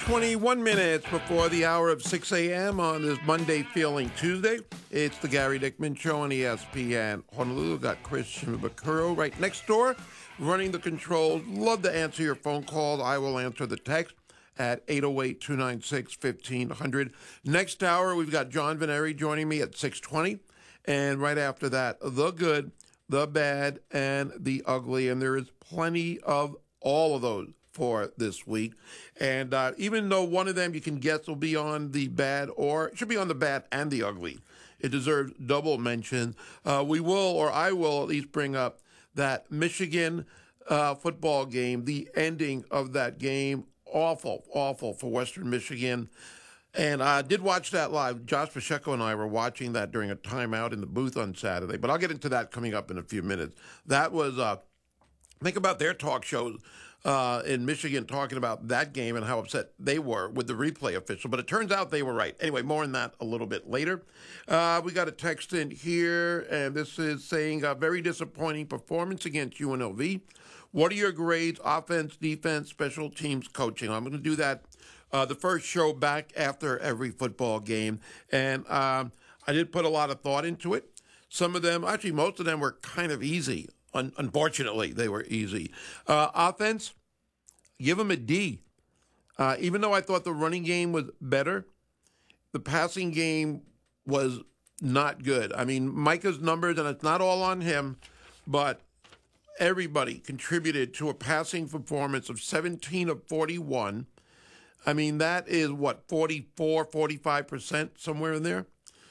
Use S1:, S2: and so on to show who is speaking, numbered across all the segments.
S1: 21 minutes before the hour of 6 a.m. on this Monday Feeling Tuesday. It's the Gary Dickman Show on ESPN Honolulu. Got Chris Shimabukuro right next door running the controls. Love to answer your phone calls. I will answer the text at 808-296-1500. Next hour, we've got John Veneri joining me at 6:20. And right after that, the good, the bad, and the ugly. And there is plenty of all of those for this week. And even though one of them you can guess will be on the bad, or it should be on the bad and the ugly, it deserves double mention. We will, or I will at least bring up that Michigan football game, the ending of that game. Awful for Western Michigan. And I did watch that live. Josh Pacheco and I were watching that during a timeout in the booth on Saturday. But I'll get into that coming up in a few minutes. That was, think about their talk shows in Michigan talking about that game and how upset they were with the replay official. But it turns out they were right. Anyway, more on that a little bit later. We got a text in here, and this is saying a very disappointing performance against UNLV. What are your grades, offense, defense, special teams, coaching? I'm going to do that the first show back after every football game. And I did put a lot of thought into it. Some of them, actually most of them were kind of easy. Unfortunately, they were easy. Offense, give them a D. Even though I thought the running game was better, the passing game was not good. I mean, Micah's numbers, and it's not all on him, but everybody contributed to a passing performance of 17 of 41. I mean, that is, 44, 45%, somewhere in there?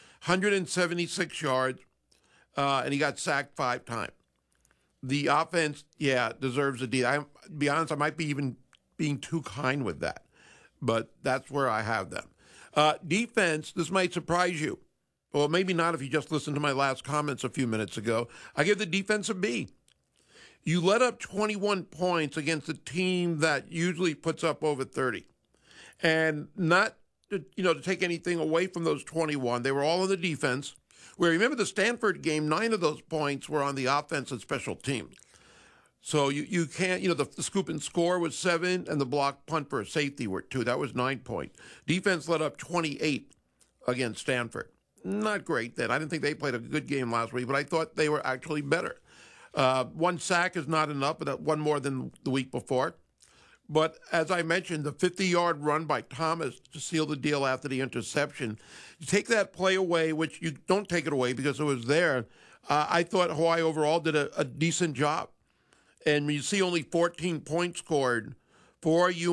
S1: 176 yards, and he got sacked 5 times. The offense, deserves a D. I'll be honest, I might be even being too kind with that, but that's where I have them. Defense, this might surprise you. Well, maybe not if you just listened to my last comments a few minutes ago. I give the defense a B. You let up 21 points against a team that usually puts up over 30. And not, to take anything away from those 21. They were all on the defense. Where, remember the Stanford game, 9 of those points were on the offense and special teams. So you can't, the scoop and score was 7, and the block punt for a safety were 2. That was 9 points. Defense let up 28 against Stanford. Not great then. I didn't think they played a good game last week, but I thought they were actually better. 1 sack is not enough, but one more than the week before. But as I mentioned, the 50-yard run by Thomas to seal the deal after the interception, you take that play away, which you don't take it away because it was there. I thought Hawaii overall did a decent job. And you see only 14 points scored for